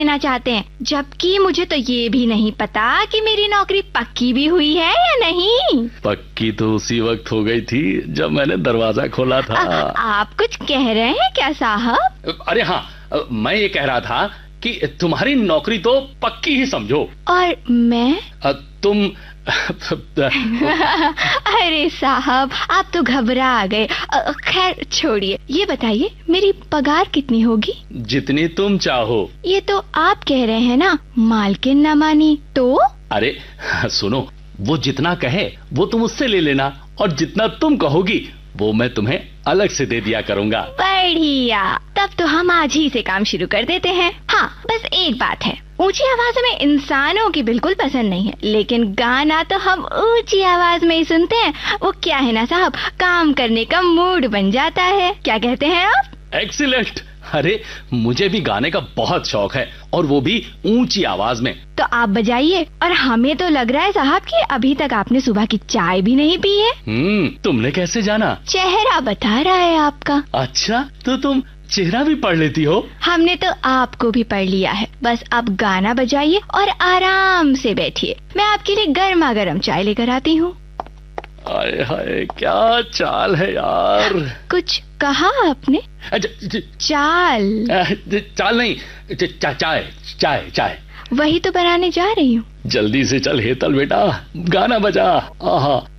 लेना चाहते हैं, जबकि मुझे तो ये भी नहीं पता कि मेरी नौकरी पक्की भी हुई है या नहीं। पक्की तो उसी वक्त हो गई थी जब मैंने दरवाजा खोला था। आप कुछ कह रहे हैं क्या साहब? अरे हाँ, मैं ये कह रहा था कि तुम्हारी नौकरी तो पक्की ही समझो। और मैं? तुम अरे साहब, आप तो घबरा गए। खैर छोड़िए, ये बताइए मेरी पगार कितनी होगी? जितनी तुम चाहो। ये तो आप कह रहे हैं ना, मालकिन न मानी तो? अरे सुनो, वो जितना कहे वो तुम उससे ले लेना, और जितना तुम कहोगी वो मैं तुम्हें अलग से दे दिया करूँगा। बढ़िया, तब तो हम आज ही से काम शुरू कर देते हैं। हाँ, बस एक बात है, ऊंची आवाज में इंसानों की बिल्कुल पसंद नहीं है, लेकिन गाना तो हम ऊंची आवाज में ही सुनते हैं। वो क्या है ना साहब, काम करने का मूड बन जाता है। क्या कहते हैं आप? एक्सीलेंट। अरे मुझे भी गाने का बहुत शौक है, और वो भी ऊंची आवाज में। तो आप बजाइए। और हमें तो लग रहा है साहब कि अभी तक आपने सुबह की चाय भी नहीं पी है। तुमने कैसे जाना? चेहरा बता रहा है आपका। अच्छा, तो तुम चेहरा भी पढ़ लेती हो? हमने तो आपको भी पढ़ लिया है। बस आप गाना बजाइए और आराम से बैठिए, मैं आपके लिए गर्मा गर्म चाय लेकर आती हूँ। हाय हाय, क्या चाल है यार। कुछ कहा आपने? चाल? चाल नहीं, चाय चाय चाय। वही तो बनाने जा रही हूँ। जल्दी से चल हेतल बेटा, गाना बजा। आहा,